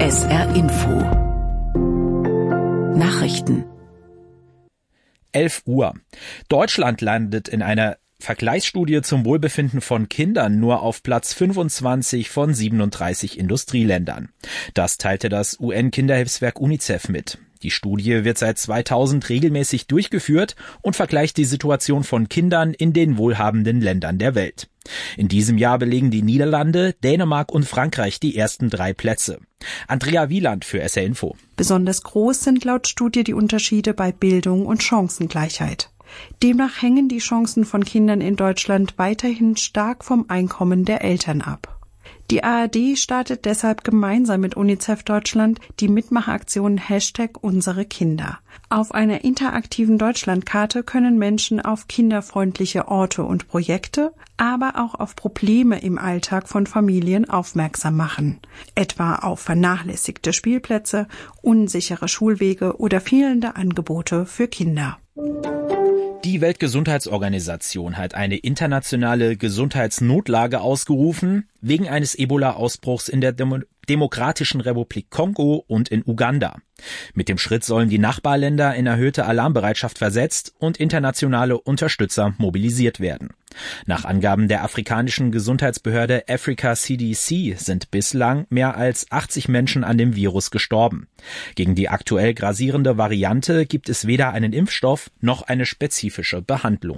SR Info Nachrichten 11 Uhr. Deutschland landet in einer Vergleichsstudie zum Wohlbefinden von Kindern nur auf Platz 25 von 37 Industrieländern. Das teilte das UN-Kinderhilfswerk UNICEF mit. Die Studie wird seit 2000 regelmäßig durchgeführt und vergleicht die Situation von Kindern in den wohlhabenden Ländern der Welt. In diesem Jahr belegen die Niederlande, Dänemark und Frankreich die ersten 3 Plätze. Andrea Wieland für SR Info. Besonders groß sind laut Studie die Unterschiede bei Bildung und Chancengleichheit. Demnach hängen die Chancen von Kindern in Deutschland weiterhin stark vom Einkommen der Eltern ab. Die ARD startet deshalb gemeinsam mit UNICEF Deutschland die Mitmachaktion #UnsereKinder. Auf einer interaktiven Deutschlandkarte können Menschen auf kinderfreundliche Orte und Projekte, aber auch auf Probleme im Alltag von Familien aufmerksam machen. Etwa auf vernachlässigte Spielplätze, unsichere Schulwege oder fehlende Angebote für Kinder. Die Weltgesundheitsorganisation hat eine internationale Gesundheitsnotlage ausgerufen, wegen eines Ebola-Ausbruchs in der Demokratischen Republik Kongo und in Uganda. Mit dem Schritt sollen die Nachbarländer in erhöhte Alarmbereitschaft versetzt und internationale Unterstützer mobilisiert werden. Nach Angaben der afrikanischen Gesundheitsbehörde Africa CDC sind bislang mehr als 80 Menschen an dem Virus gestorben. Gegen die aktuell grassierende Variante gibt es weder einen Impfstoff noch eine spezifische Behandlung.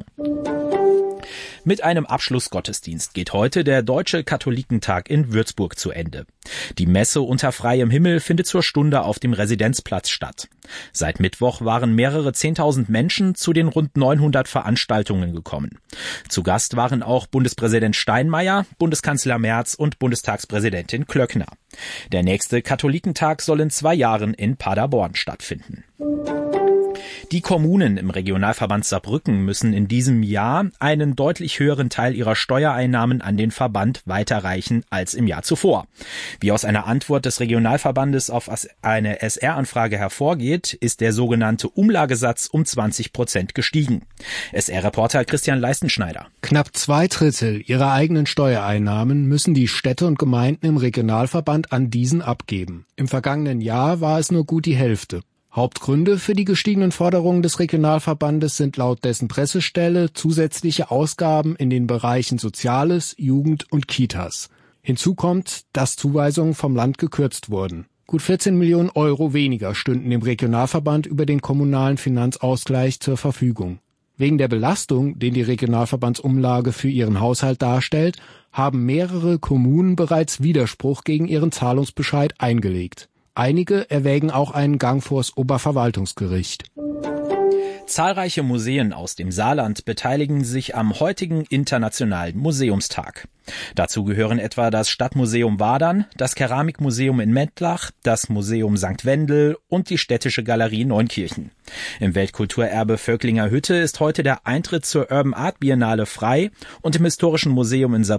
Mit einem Abschlussgottesdienst geht heute der Deutsche Katholikentag in Würzburg zu Ende. Die Messe unter freiem Himmel findet zur Stunde auf dem Residenzplatz statt. Seit Mittwoch waren mehrere 10.000 Menschen zu den rund 900 Veranstaltungen gekommen. Zu Gast waren auch Bundespräsident Steinmeier, Bundeskanzler Merz und Bundestagspräsidentin Klöckner. Der nächste Katholikentag soll in 2 Jahren in Paderborn stattfinden. Die Kommunen im Regionalverband Saarbrücken müssen in diesem Jahr einen deutlich höheren Teil ihrer Steuereinnahmen an den Verband weiterreichen als im Jahr zuvor. Wie aus einer Antwort des Regionalverbandes auf eine SR-Anfrage hervorgeht, ist der sogenannte Umlagesatz um 20% gestiegen. SR-Reporter Christian Leistenschneider. Knapp 2/3 ihrer eigenen Steuereinnahmen müssen die Städte und Gemeinden im Regionalverband an diesen abgeben. Im vergangenen Jahr war es nur gut die Hälfte. Hauptgründe für die gestiegenen Forderungen des Regionalverbandes sind laut dessen Pressestelle zusätzliche Ausgaben in den Bereichen Soziales, Jugend und Kitas. Hinzu kommt, dass Zuweisungen vom Land gekürzt wurden. Gut 14 Millionen Euro weniger stünden dem Regionalverband über den kommunalen Finanzausgleich zur Verfügung. Wegen der Belastung, den die Regionalverbandsumlage für ihren Haushalt darstellt, haben mehrere Kommunen bereits Widerspruch gegen ihren Zahlungsbescheid eingelegt. Einige erwägen auch einen Gang vors Oberverwaltungsgericht. Zahlreiche Museen aus dem Saarland beteiligen sich am heutigen Internationalen Museumstag. Dazu gehören etwa das Stadtmuseum Wadern, das Keramikmuseum in Mettlach, das Museum St. Wendel und die Städtische Galerie Neunkirchen. Im Weltkulturerbe Völklinger Hütte ist heute der Eintritt zur Urban Art Biennale frei und im Historischen Museum in Saarbrücken